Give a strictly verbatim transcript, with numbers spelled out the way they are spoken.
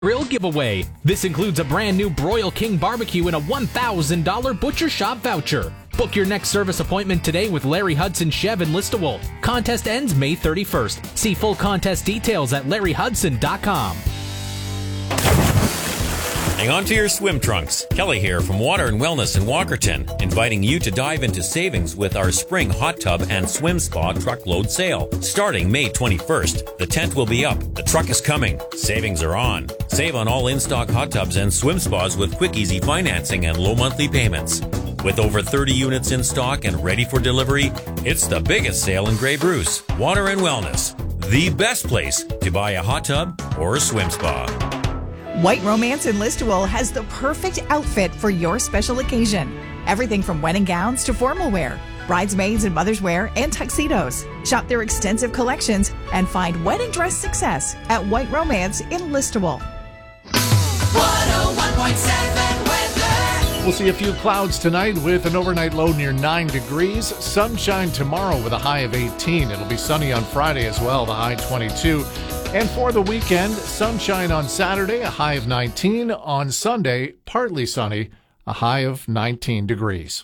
Grill giveaway. This includes a brand new Broil King barbecue and a one thousand dollars Butcher Shop voucher. Book your next service appointment today with Larry Hudson Chev in Listowel. Contest ends May thirty-first. See full contest details at larry hudson dot com. Hang on to your swim trunks. Kelly here from Water and Wellness in Walkerton, inviting you to dive into savings with our spring hot tub and swim spa truckload sale. Starting May twenty-first, the tent will be up. The truck is coming. Savings are on. Save on all in-stock hot tubs and swim spas with quick, easy financing and low monthly payments. With over thirty units in stock and ready for delivery, it's the biggest sale in Grey Bruce. Water and Wellness, the best place to buy a hot tub or a swim spa. White Romance in Listowel has the perfect outfit for your special occasion. Everything from wedding gowns to formal wear, bridesmaids and mother's wear, and tuxedos. Shop their extensive collections and find wedding dress success at White Romance in Listowel. one oh one point seven weather. We'll see a few clouds tonight with an overnight low near nine degrees. Sunshine tomorrow with a high of eighteen. It'll be sunny on Friday as well, the high twenty-two. And for the weekend, sunshine on Saturday, a high of nineteen. On Sunday, partly sunny, a high of nineteen degrees.